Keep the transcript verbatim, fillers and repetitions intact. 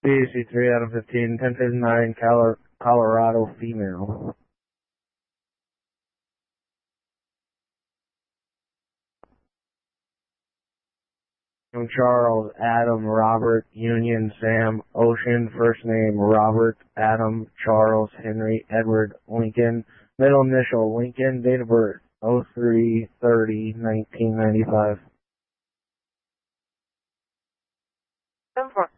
B C three out of fifteen, ten fifty-nine, Colorado female. Charles, Adam, Robert, Union, Sam, Ocean, first name, Robert, Adam, Charles, Henry, Edward, Lincoln, middle initial, Lincoln, date of birth, oh three thirty nineteen ninety-five. seven four.